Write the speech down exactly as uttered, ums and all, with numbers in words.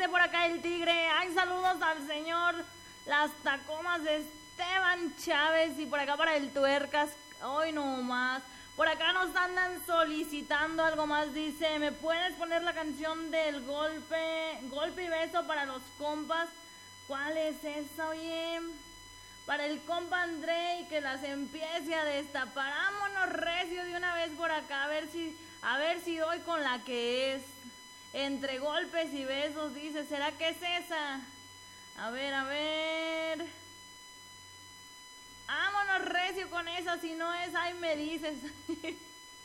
dice por acá el tigre. Ay, saludos al señor Las Tacomas de Esteban Chávez. Y por acá para el Tuercas. Hoy no más. Por acá nos andan solicitando algo más. Dice, ¿me puedes poner la canción del golpe, golpe y beso para los compas? ¿Cuál es esa, oye? Para el compa André, y que las empiece a destapar. Vámonos recio de una vez por acá, a ver si, a ver si doy con la que es. Entre golpes y besos, dice, ¿será que es esa? A ver, a ver. Vámonos recio con esa, si no es, ahí me dices.